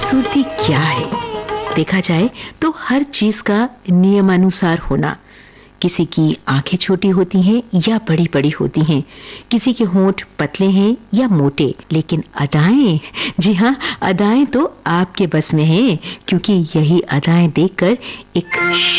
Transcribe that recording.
खूबसूरती क्या है? देखा जाए तो हर चीज का नियमानुसार होना। किसी की आंखें छोटी होती हैं या बड़ी बड़ी होती हैं, किसी के होंठ पतले हैं या मोटे, लेकिन अदाएं, जी हाँ, अदाएं तो आपके बस में हैं, क्योंकि यही अदाएं देखकर एक